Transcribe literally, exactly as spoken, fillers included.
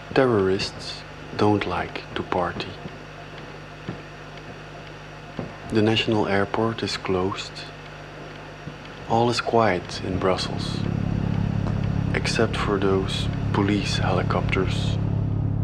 Terrorists don't like to party. The national airport is closed. All is quiet in Brussels, except for those police helicopters